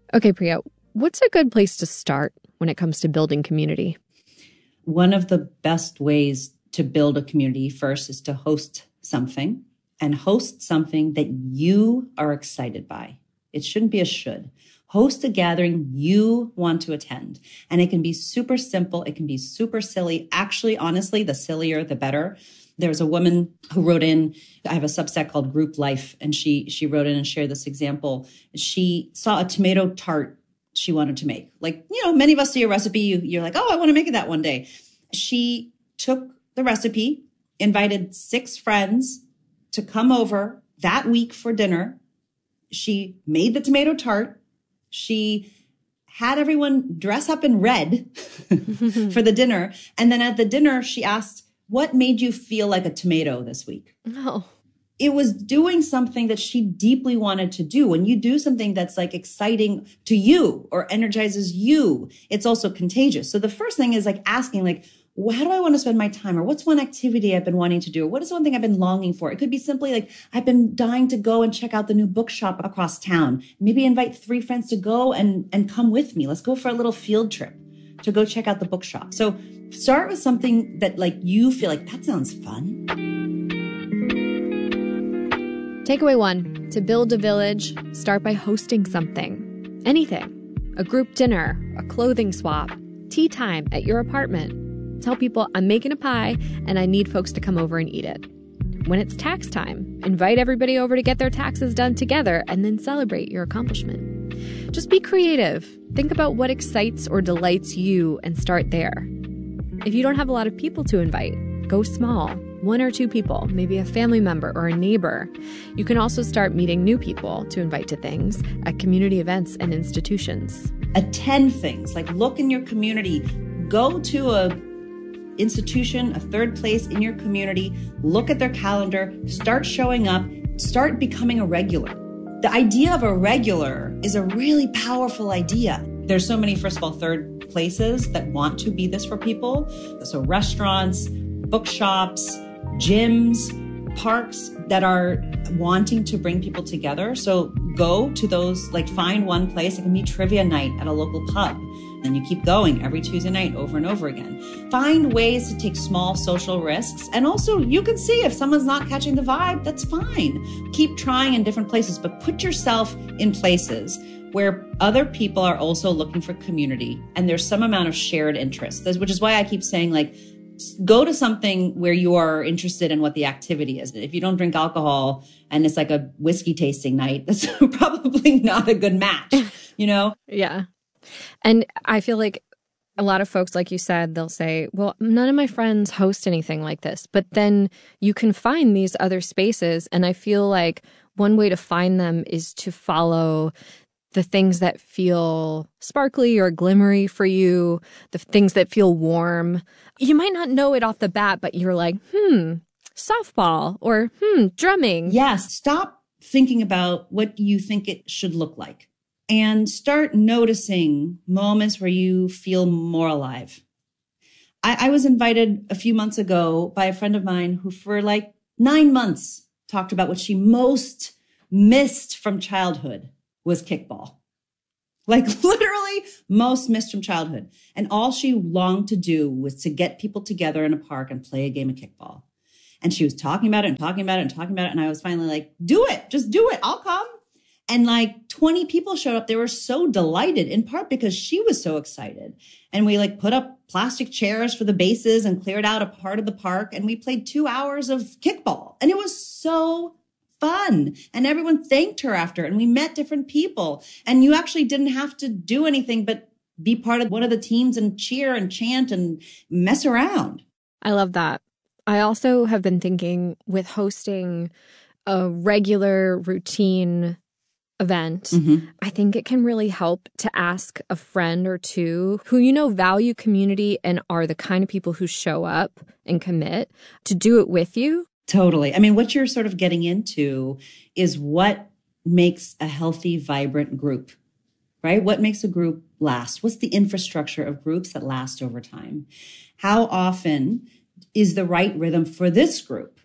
Okay, Priya, what's a good place to start when it comes to building community? One of the best ways to build a community first is to host something, and host something that you are excited by. It shouldn't be a should. Host a gathering you want to attend. And it can be super simple. It can be super silly. Actually, honestly, the sillier, the better. There's a woman who wrote in, I have a Substack called Group Life, and she wrote in and shared this example. She saw a tomato tart she wanted to make. Like, many of us see a recipe, you're like, oh, I want to make it that one day. She took the recipe, invited 6 friends to come over that week for dinner. She made the tomato tart. She had everyone dress up in red for the dinner. And then at the dinner, she asked, what made you feel like a tomato this week? Oh. It was doing something that she deeply wanted to do. When you do something that's like exciting to you or energizes you, it's also contagious. So the first thing is like asking like, how do I want to spend my time? Or what's one activity I've been wanting to do? Or what is one thing I've been longing for? It could be simply like, I've been dying to go and check out the new bookshop across town. Maybe invite 3 friends to go and come with me. Let's go for a little field trip to go check out the bookshop. So start with something that like you feel like that sounds fun. Takeaway 1, to build a village, start by hosting something. Anything. A group dinner, a clothing swap, tea time at your apartment. Tell people I'm making a pie and I need folks to come over and eat it. When it's tax time, invite everybody over to get their taxes done together and then celebrate your accomplishment. Just be creative. Think about what excites or delights you and start there. If you don't have a lot of people to invite, go small. 1 or 2 people, maybe a family member or a neighbor. You can also start meeting new people to invite to things at community events and institutions. Attend things, like look in your community, go to a institution, a third place in your community, look at their calendar, start showing up, start becoming a regular. The idea of a regular is a really powerful idea. There's so many, first of all, third places that want to be this for people. So restaurants, bookshops, gyms, parks that are wanting to bring people together. So go to those, like find one place. It can be trivia night at a local pub. And you keep going every Tuesday night over and over again. Find ways to take small social risks. And also you can see if someone's not catching the vibe, that's fine. Keep trying in different places, but put yourself in places where other people are also looking for community. And there's some amount of shared interest, which is why I keep saying like, go to something where you are interested in what the activity is. If you don't drink alcohol and it's like a whiskey tasting night, that's probably not a good match, Yeah. And I feel like a lot of folks, like you said, they'll say, well, none of my friends host anything like this. But then you can find these other spaces. And I feel like one way to find them is to follow the things that feel sparkly or glimmery for you, the things that feel warm. You might not know it off the bat, but you're like, softball or drumming. Yes. Stop thinking about what you think it should look like and start noticing moments where you feel more alive. I was invited a few months ago by a friend of mine who for like 9 months talked about what she most missed from childhood was kickball. Like literally most missed from childhood. And all she longed to do was to get people together in a park and play a game of kickball. And she was talking about it and talking about it and talking about it. And I was finally like, do it. Just do it. I'll come. And like 20 people showed up. They were so delighted, in part because she was so excited. And we like put up plastic chairs for the bases and cleared out a part of the park. And we played 2 hours of kickball. And it was so fun. And everyone thanked her after. And we met different people. And you actually didn't have to do anything but be part of one of the teams and cheer and chant and mess around. I love that. I also have been thinking with hosting a regular routine event, I think it can really help to ask a friend or two who value community and are the kind of people who show up and commit to do it with you. Totally. I mean, what you're sort of getting into is what makes a healthy, vibrant group, right? What makes a group last? What's the infrastructure of groups that last over time? How often is the right rhythm for this group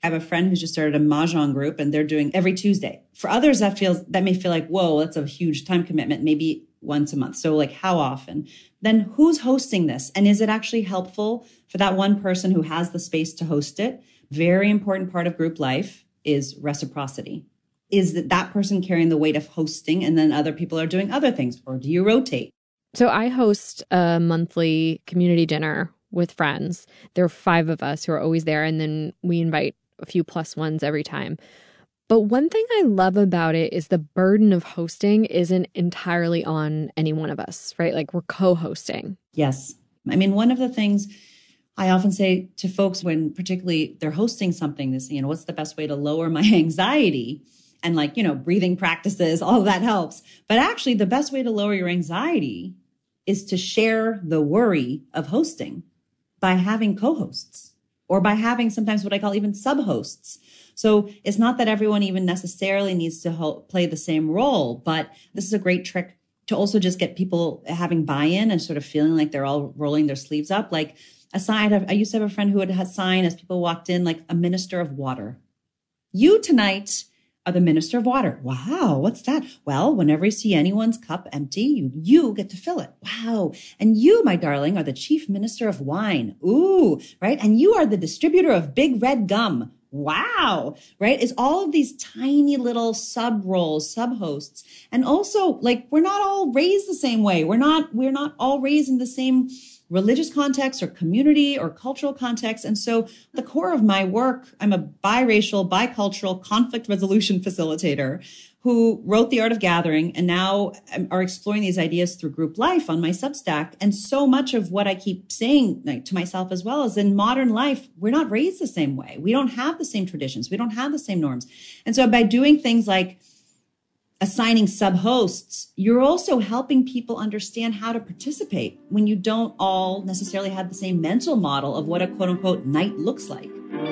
I have a friend who's just started a Mahjong group and they're doing every Tuesday. For others, that may feel like, whoa, that's a huge time commitment, maybe once a month. So like how often? Then who's hosting this? And is it actually helpful for that one person who has the space to host it? Very important part of group life is reciprocity. Is that person carrying the weight of hosting and then other people are doing other things? Or do you rotate? So I host a monthly community dinner with friends. There are 5 of us who are always there, and then we invite a few plus ones every time. But one thing I love about it is the burden of hosting isn't entirely on any one of us, right? Like we're co-hosting. Yes. I mean, one of the things I often say to folks when particularly they're hosting something, this, what's the best way to lower my anxiety? And like, breathing practices, all of that helps. But actually, the best way to lower your anxiety is to share the worry of hosting by having co-hosts or by having sometimes what I call even sub-hosts. So it's not that everyone even necessarily needs to play the same role, but this is a great trick to also just get people having buy-in and sort of feeling like they're all rolling their sleeves up. Like a sign, I used to have a friend who would have a sign as people walked in, like a minister of water. You tonight are the minister of water. Wow, what's that? Well, whenever you see anyone's cup empty, you get to fill it. Wow. And you, my darling, are the chief minister of wine. Ooh, right? And you are the distributor of big red gum. Wow, right? It's all of these tiny little sub roles, sub hosts. And also, like, we're not all raised the same way. We're not all raised in the same religious context or community or cultural context. And so the core of my work, I'm a biracial, bicultural conflict resolution facilitator who wrote The Art of Gathering and now are exploring these ideas through group life on my Substack. And so much of what I keep saying to myself as well is in modern life, we're not raised the same way. We don't have the same traditions. We don't have the same norms. And so by doing things like assigning sub-hosts, you're also helping people understand how to participate when you don't all necessarily have the same mental model of what a quote-unquote night looks like.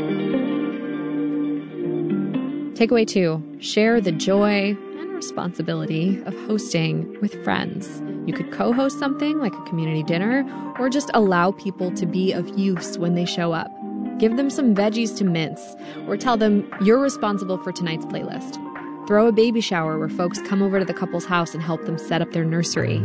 Takeaway 2, share the joy and responsibility of hosting with friends. You could co-host something like a community dinner or just allow people to be of use when they show up. Give them some veggies to mince or tell them you're responsible for tonight's playlist. Throw a baby shower where folks come over to the couple's house and help them set up their nursery.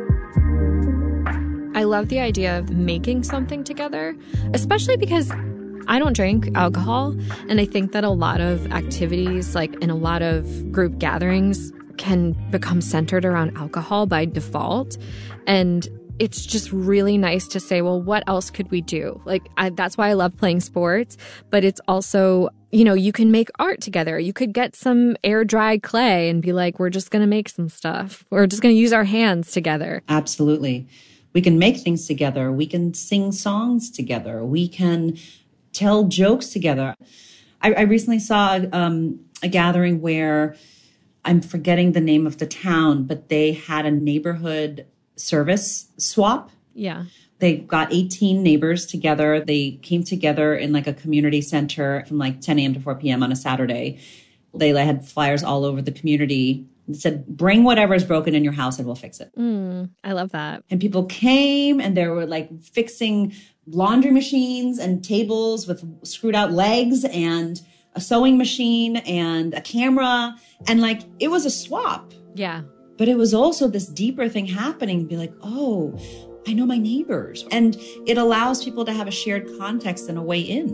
I love the idea of making something together, especially because I don't drink alcohol, and I think that a lot of activities, like in a lot of group gatherings, can become centered around alcohol by default. And it's just really nice to say, well, what else could we do? That's why I love playing sports, but it's also, you can make art together. You could get some air-dried clay and be like, we're just going to make some stuff. We're just going to use our hands together. Absolutely. We can make things together. We can sing songs together. We can tell jokes together. I recently saw a gathering where I'm forgetting the name of the town, but they had a neighborhood service swap. Yeah. They got 18 neighbors together. They came together in like a community center from like 10 a.m. to 4 p.m. on a Saturday. They had flyers all over the community that said, bring whatever's broken in your house and we'll fix it. I love that. And people came and they were like fixing laundry machines and tables with screwed out legs and a sewing machine and a camera. And like, it was a swap. Yeah. But it was also this deeper thing happening, be like, oh, I know my neighbors. And it allows people to have a shared context and a way in.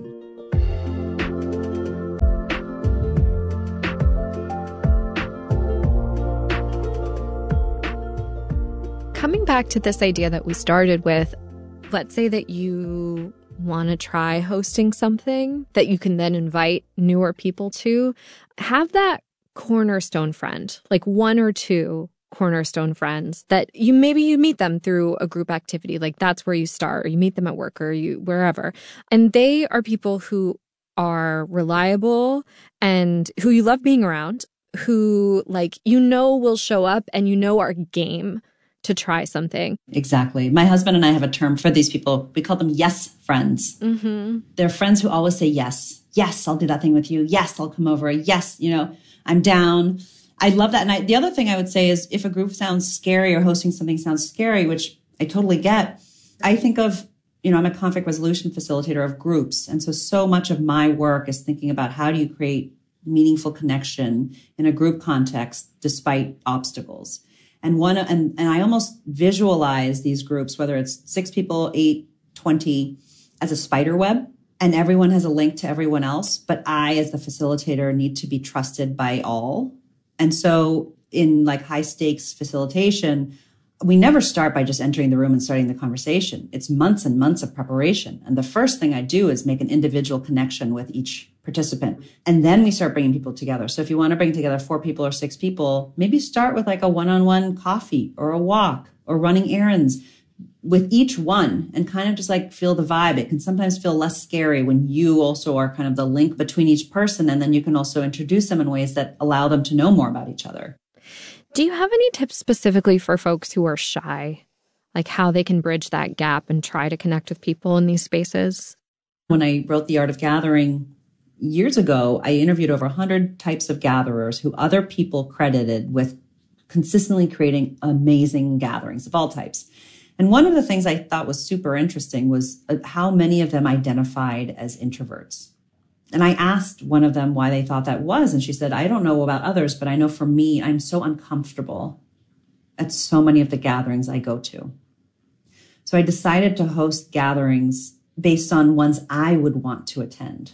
Coming back to this idea that we started with, let's say that you want to try hosting something that you can then invite newer people to. Have that cornerstone friend, like 1 or 2 cornerstone friends that you meet them through a group activity. Like that's where you start, or you meet them at work, or wherever. And they are people who are reliable and who you love being around, who will show up and are game to try something. Exactly. My husband and I have a term for these people. We call them yes friends. Mm-hmm. They're friends who always say yes. Yes, I'll do that thing with you. Yes, I'll come over. Yes, I'm down. I love that. And the other thing I would say is if a group sounds scary or hosting something sounds scary, which I totally get, I think of I'm a conflict resolution facilitator of groups. And so much of my work is thinking about how do you create meaningful connection in a group context despite obstacles. And I almost visualize these groups, whether it's 6 people, 8, 20, as a spider web, and everyone has a link to everyone else. But I, as the facilitator, need to be trusted by all. And so in like high stakes facilitation, we never start by just entering the room and starting the conversation. It's months and months of preparation. And the first thing I do is make an individual connection with each participant. And then we start bringing people together. So if you want to bring together 4 people or 6 people, maybe start with like a one-on-one coffee or a walk or running errands with each one and kind of just like feel the vibe. It can sometimes feel less scary when you also are kind of the link between each person. And then you can also introduce them in ways that allow them to know more about each other. Do you have any tips specifically for folks who are shy, like how they can bridge that gap and try to connect with people in these spaces? When I wrote The Art of Gathering years ago, I interviewed over 100 types of gatherers who other people credited with consistently creating amazing gatherings of all types. And one of the things I thought was super interesting was how many of them identified as introverts. And I asked one of them why they thought that was. And she said, I don't know about others, but I know for me, I'm so uncomfortable at so many of the gatherings I go to. So I decided to host gatherings based on ones I would want to attend.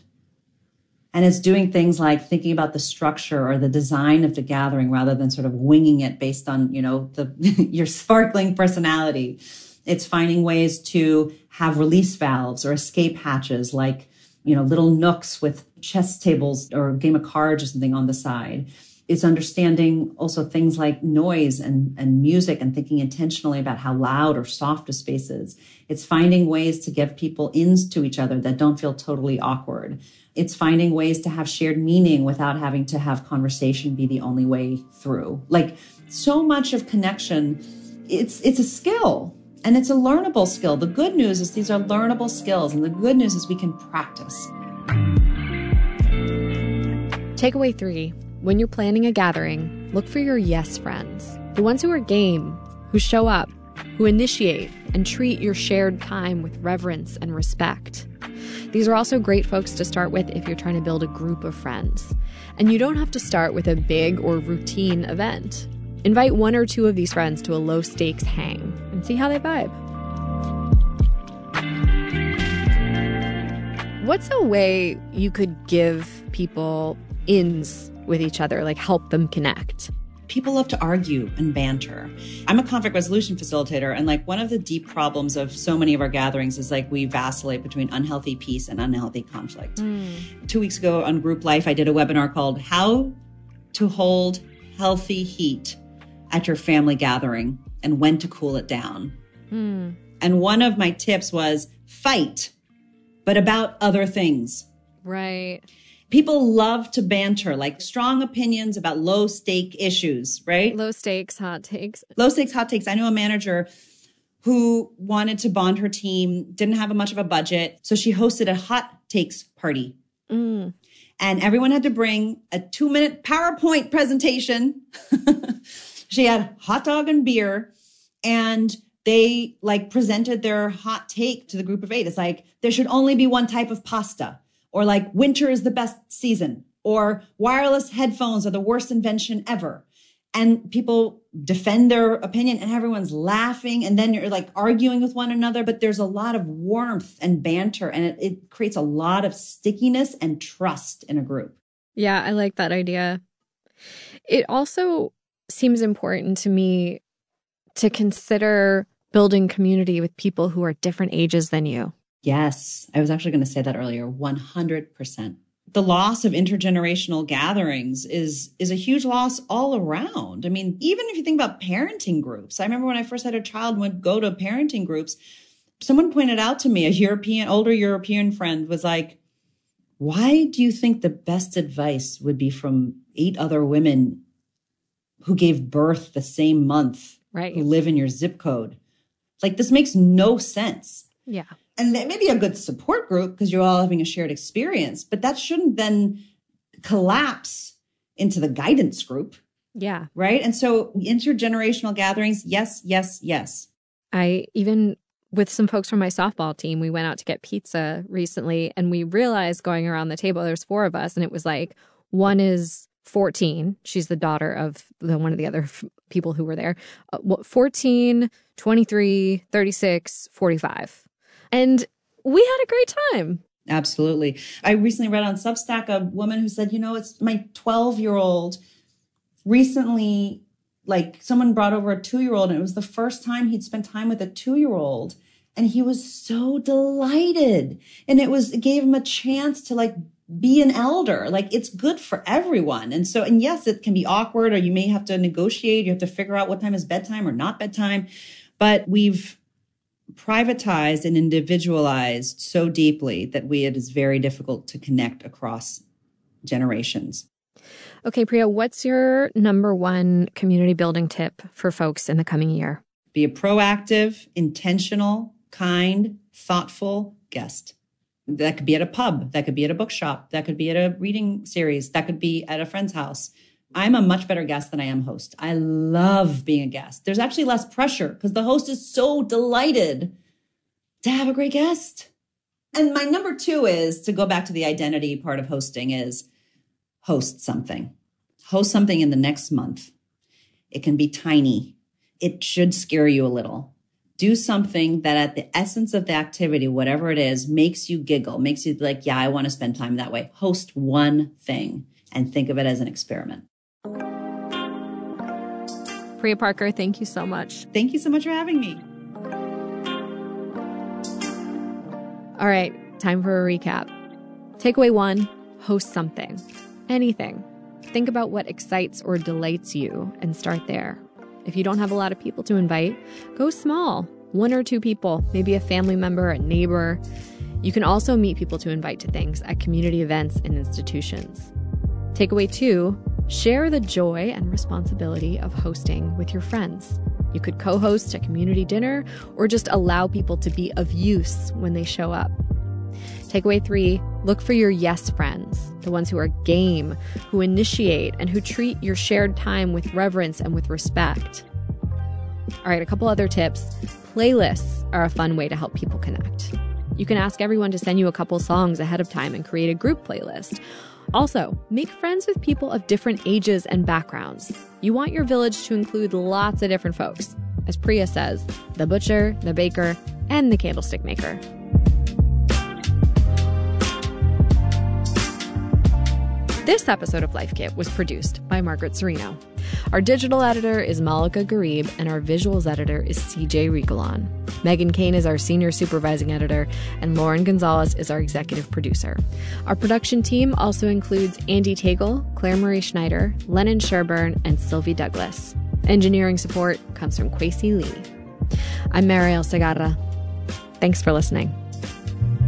And it's doing things like thinking about the structure or the design of the gathering rather than sort of winging it based on, your sparkling personality. It's finding ways to have release valves or escape hatches, like, little nooks with chess tables or a game of cards or something on the side. It's understanding also things like noise and music and thinking intentionally about how loud or soft a space is. It's finding ways to give people ins to each other that don't feel totally awkward. It's finding ways to have shared meaning without having to have conversation be the only way through. Like so much of connection, it's a skill. And it's a learnable skill. The good news is these are learnable skills. And the good news is we can practice. Takeaway 3. When you're planning a gathering, look for your yes friends. The ones who are game, who show up, who initiate, and treat your shared time with reverence and respect. These are also great folks to start with if you're trying to build a group of friends. And you don't have to start with a big or routine event. Invite 1 or 2 of these friends to a low-stakes hang and see how they vibe. What's a way you could give people ins with each other, like help them connect? People love to argue and banter. I'm a conflict resolution facilitator, and like one of the deep problems of so many of our gatherings is like we vacillate between unhealthy peace and unhealthy conflict. 2 weeks ago on Group Life, I did a webinar called How to Hold Healthy Heat at Your Family Gathering and When to Cool It Down. And one of my tips was fight, but about other things. Right. People love to banter, like strong opinions about low stake issues, right? Low stakes, hot takes. Low stakes, hot takes. I knew a manager who wanted to bond her team, didn't have much of a budget. So she hosted a hot takes party. And everyone had to bring a 2-minute PowerPoint presentation. She had hot dog and beer, and they like presented their hot take to the group of 8. It's like, there should only be one type of pasta, or like winter is the best season, or wireless headphones are the worst invention ever. And people defend their opinion and everyone's laughing. And then you're like arguing with one another, but there's a lot of warmth and banter, and it creates a lot of stickiness and trust in a group. Yeah, I like that idea. It also seems important to me to consider building community with people who are different ages than you. Yes, I was actually going to say that earlier, 100%. The loss of intergenerational gatherings is a huge loss all around. I mean, even if you think about parenting groups, I remember when I first had a child and would go to parenting groups, someone pointed out to me, older European friend was like, why do you think the best advice would be from 8 other women who gave birth the same month, right, who live in your zip code? Like, this makes no sense. Yeah. And that may be a good support group because you're all having a shared experience, but that shouldn't then collapse into the guidance group. Yeah. Right. And so intergenerational gatherings, yes, yes, yes. I even with some folks from my softball team, we went out to get pizza recently, and we realized going around the table, there's 4 of us, and it was like, one is 14. She's the daughter of one of the other people who were there. 14, 23, 36, 45. And we had a great time. Absolutely. I recently read on Substack a woman who said, it's my 12-year-old recently, like someone brought over a 2-year-old, and it was the first time he'd spent time with a 2-year-old. And he was so delighted. And it gave him a chance to like be an elder. Like, it's good for everyone. And yes, it can be awkward, or you may have to negotiate. You have to figure out what time is bedtime or not bedtime. But we've privatized and individualized so deeply that it is very difficult to connect across generations. Okay, Priya, what's your number one community building tip for folks in the coming year? Be a proactive, intentional, kind, thoughtful guest. That could be at a pub. That could be at a bookshop. That could be at a reading series. That could be at a friend's house. I'm a much better guest than I am host. I love being a guest. There's actually less pressure because the host is so delighted to have a great guest. And my number 2 is, to go back to the identity part of hosting, is host something. Host something in the next month. It can be tiny. It should scare you a little. Do something that at the essence of the activity, whatever it is, makes you giggle, makes you like, yeah, I want to spend time that way. Host one thing and think of it as an experiment. Priya Parker, thank you so much. Thank you so much for having me. All right, time for a recap. Takeaway 1, host something. Anything. Think about what excites or delights you and start there. If you don't have a lot of people to invite, go small. 1 or 2 people, maybe a family member, a neighbor. You can also meet people to invite to things at community events and institutions. Takeaway 2, share the joy and responsibility of hosting with your friends. You could co-host a community dinner or just allow people to be of use when they show up. Takeaway 3, look for your yes friends, the ones who are game, who initiate, and who treat your shared time with reverence and with respect. All right, a couple other tips. Playlists are a fun way to help people connect. You can ask everyone to send you a couple songs ahead of time and create a group playlist. Also, make friends with people of different ages and backgrounds. You want your village to include lots of different folks. As Priya says, the butcher, the baker, and the candlestick maker. This episode of Life Kit was produced by Margaret Serino. Our digital editor is Malika Garib, and our visuals editor is CJ Rigalon. Megan Kane is our senior supervising editor, and Lauren Gonzalez is our executive producer. Our production team also includes Andy Tagle, Claire Marie Schneider, Lennon Sherburne, and Sylvie Douglas. Engineering support comes from Kwesi Lee. I'm Mariel Segarra. Thanks for listening.